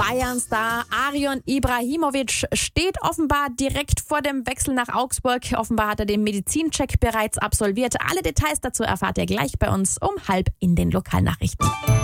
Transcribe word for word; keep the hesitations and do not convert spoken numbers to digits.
Bayern-Star Arion Ibrahimovic steht offenbar direkt vor dem Wechsel nach Augsburg. Offenbar hat er den Medizincheck bereits absolviert. Alle Details dazu erfahrt ihr gleich bei uns um halb in den Lokalnachrichten.